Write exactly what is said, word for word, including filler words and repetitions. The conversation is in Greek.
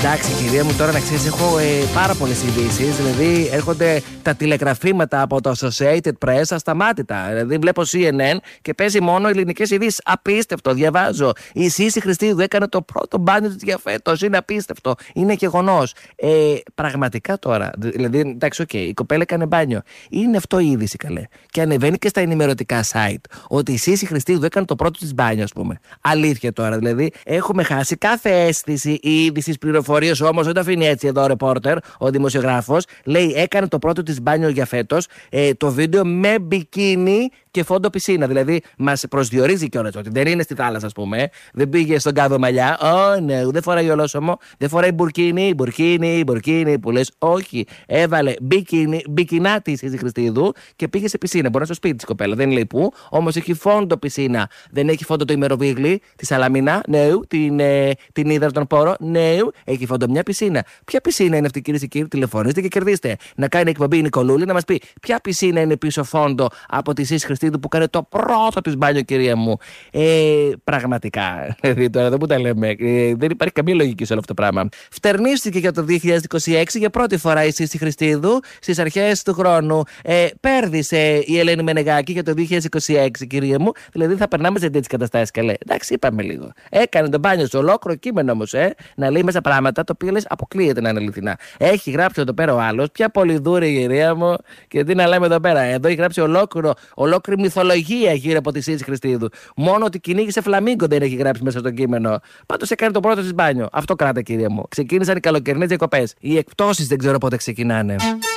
Εντάξει, κυρία μου, τώρα να ξέρεις, έχω ε, πάρα πολλές ειδήσεις. Δηλαδή, έρχονται τα τηλεγραφήματα από το Associated Press ασταμάτητα. Δηλαδή, βλέπω σι εν εν και παίζει μόνο ελληνικές ειδήσεις. Απίστευτο, διαβάζω. Η Σύση Χριστίδου έκανε το πρώτο μπάνιο της για φέτος. Είναι απίστευτο. Είναι γεγονός. Ε, πραγματικά τώρα. Δηλαδή, εντάξει, οκ, okay, η κοπέλα έκανε μπάνιο. Είναι αυτό η είδηση, καλέ. Και ανεβαίνει και στα ενημερωτικά site ότι η Σύση Χριστίδου έκανε το πρώτο της μπάνιο, ας πούμε. Αλήθεια τώρα. Δηλαδή, έχουμε χάσει κάθε αίσθηση είδηση, πληροφορίες, όμως δεν το αφήνει έτσι εδώ ο ρεπόρτερ, ο δημοσιογράφος. Λέει, έκανε το πρώτο της μπάνιο για φέτος. Ε, το βίντεο με μπικίνι και φόντο πισίνα. Δηλαδή, μας προσδιορίζει κιόλας ότι δεν είναι στη θάλασσα, ας πούμε. Δεν πήγε στον κάδο μαλλιά. Ω, ναι, δεν φοράει ολόσωμο. Δεν φοράει μπουρκίνι, μπουρκίνι, μπουρκίνι που λες. Όχι. Έβαλε μπικίνι, μπικινάτη η Σύση Χριστίδου και πήγε σε πισίνα. Μπορεί να στο σπίτι της κοπέλα. Δεν λέει πού. Όμως έχει φόντο πισίνα. Δεν έχει φόντο το ημεροβίγλι, τη Σαλαμίνα. Ναι, την, ε, την Ύδρα των Πόρο. Ναι, έχει φόντο μια πισίνα. Ποια πισίνα είναι αυτή, κυρίες και κύριοι? Τηλεφωνήστε και κερδίστε. Να κάνει εκπομπή η Νικολούλη να μας πει ποια πισίνα είναι πίσω φόντο από τη Σύση Χριστίδου που κάνει το πρώτο της μπάνιο, κυρία μου. Ε, πραγματικά. Δηλαδή τώρα δεν μου τα λέμε. Ε, δεν υπάρχει καμία λογική σε όλο αυτό το πράγμα. Φτερνίστηκε για το δύο χιλιάδες είκοσι έξι για πρώτη φορά η Σύση Χριστίδου στις αρχές του χρόνου. Ε, πέρδισε η Ελένη Μενεγάκη για το δύο χιλιάδες είκοσι έξι, κυρία μου. Δηλαδή θα περνάμε σε τέτοιες καταστάσεις, καλέ. Εντάξει, είπαμε λίγο. Έκανε το μπάνιο στο ολόκληρο κείμενο όμως, ε. Να λέει μέσα πράγματα το οποίο λες αποκλείεται να είναι αληθινά. Έχει γράψει εδώ πέρα ο άλλος, ποια πολυδούρη, κυρία μου, και τι να λέμε εδώ πέρα. Εδώ έχει γράψει ολόκληρο, ολόκληρη μυθολογία γύρω από τη Σύση Χριστίδου. Μόνο ότι κυνήγησε φλαμίγκο δεν έχει γράψει μέσα στο κείμενο. Πάντως έκανε το πρώτο της μπάνιο. Αυτό κράτα, κυρία μου. Ξεκίνησαν οι καλοκαιρινές διακοπές. Οι εκπτώσεις δεν ξέρω πότε ξεκινάνε.